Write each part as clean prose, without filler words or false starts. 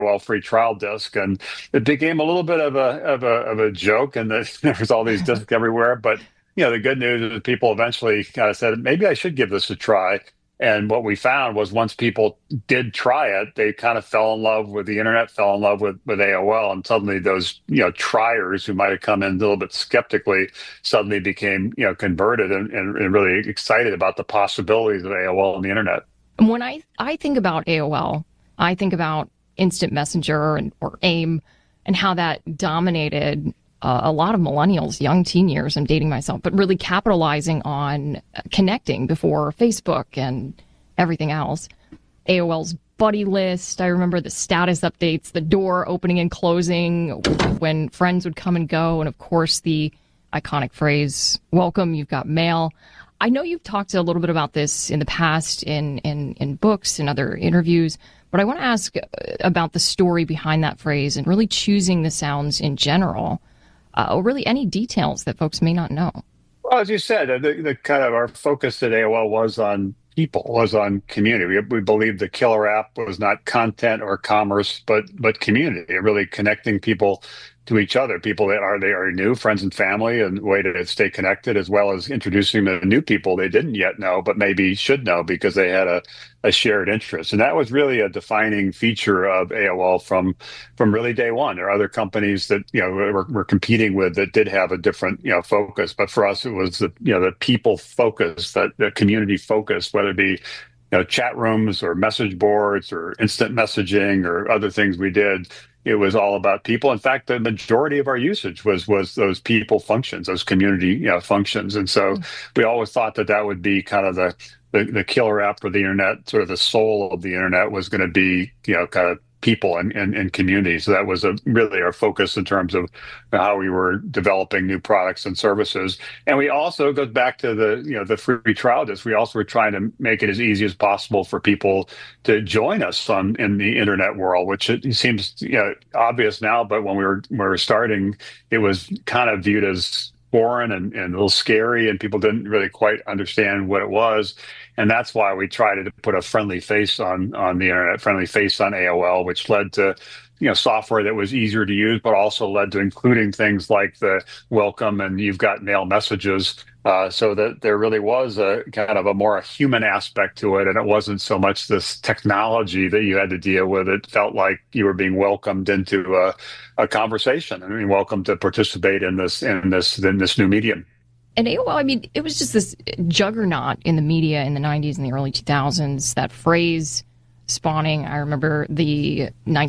AOL free trial disk, and it became a little bit of a joke, and there was all these disks everywhere. But the good news is people eventually kind of said, maybe I should give this a try. And what we found was once people did try it, they kind of fell in love with the internet, fell in love with AOL, and suddenly those triers who might have come in a little bit skeptically suddenly became converted and really excited about the possibilities of AOL and the internet. When I think about AOL, I think about Instant Messenger or AIM and how that dominated a lot of millennials, young teen years. I'm dating myself, but really capitalizing on connecting before Facebook and everything else. AOL's buddy list. I remember the status updates, the door opening and closing when friends would come and go. And of course, the iconic phrase, welcome, you've got mail. I know you've talked a little bit about this in the past in books and other interviews, but I want to ask about the story behind that phrase and really choosing the sounds in general, or really any details that folks may not know. Well, as you said, the kind of our focus at AOL was on people, was on community. We believed the killer app was not content or commerce, but community, really connecting people to each other, people that are new, friends and family, and a way to stay connected, as well as introducing them to new people they didn't yet know, but maybe should know because they had a shared interest. And that was really a defining feature of AOL from really day one. There are other companies that we're competing with that did have a different focus, but for us it was the people focus, that the community focus, whether it be chat rooms or message boards or instant messaging or other things we did. It was all about people. In fact, the majority of our usage was those people functions, those community functions. And so we always thought that would be kind of the killer app for the internet, sort of the soul of the internet was going to be kind of people and community. So that was really our focus in terms of how we were developing new products and services. And we also goes back to the free trial disk. We also were trying to make it as easy as possible for people to join us in the internet world, which it seems obvious now, but when we were starting, it was kind of viewed as foreign and a little scary, and people didn't really quite understand what it was. And that's why we tried to put a friendly face on the internet, friendly face on AOL, which led to software that was easier to use, but also led to including things like the welcome and you've got mail messages, so that there really was a kind of a more human aspect to it. And it wasn't so much this technology that you had to deal with. It felt like you were being welcomed into a conversation. I mean, welcome to participate in this new medium. And AOL, I mean, it was just this juggernaut in the media in the 90s and the early 2000s, that phrase spawning. I remember the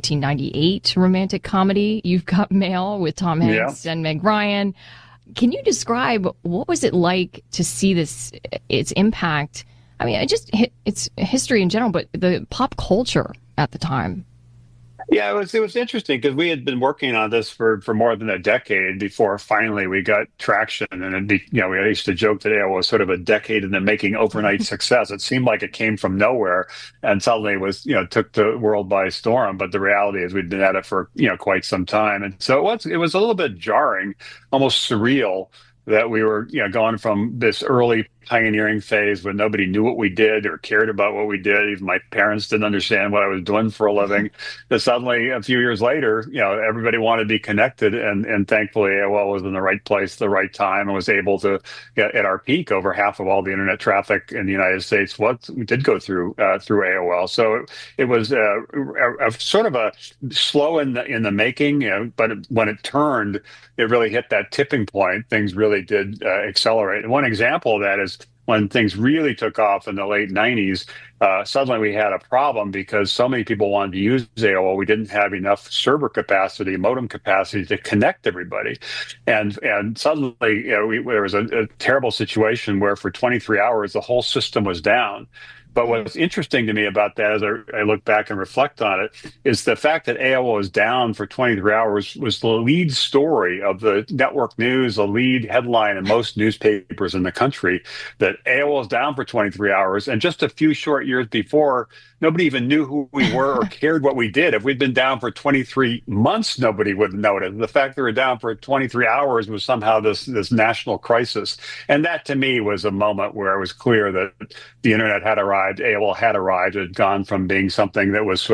1998 romantic comedy, You've Got Mail, with Tom Hanks and Meg Ryan. Can you describe what was it like to see its impact? I mean, it's history in general, but the pop culture at the time. Yeah, it was interesting because we had been working on this for more than a decade before finally we got traction. And we used to joke that it was sort of a decade in the making overnight success. It seemed like it came from nowhere and suddenly took the world by storm. But the reality is we'd been at it for quite some time, and so it was a little bit jarring, almost surreal, that we were going from this early pioneering phase when nobody knew what we did or cared about what we did. Even my parents didn't understand what I was doing for a living. That suddenly, a few years later, everybody wanted to be connected, and thankfully AOL was in the right place at the right time and was able to get at our peak. Over half of all the internet traffic in the United States we did go through AOL. So it was a sort of a slow in the making, but when it turned, it really hit that tipping point. Things really did accelerate. And one example of that is when things really took off in the late 90s, suddenly we had a problem because so many people wanted to use AOL. We didn't have enough server capacity, modem capacity to connect everybody. And suddenly there was a terrible situation where for 23 hours, the whole system was down. But what's interesting to me about that, as I look back and reflect on it, is the fact that AOL was down for 23 hours was the lead story of the network news, the lead headline in most newspapers in the country, that AOL was down for 23 hours. And just a few short years before, nobody even knew who we were or cared what we did. If we'd been down for 23 months, nobody would have noticed. The fact that we were down for 23 hours was somehow this national crisis. And that, to me, was a moment where it was clear that the internet had arrived, AOL had arrived. It had gone from being something that was sort of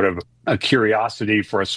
a curiosity for a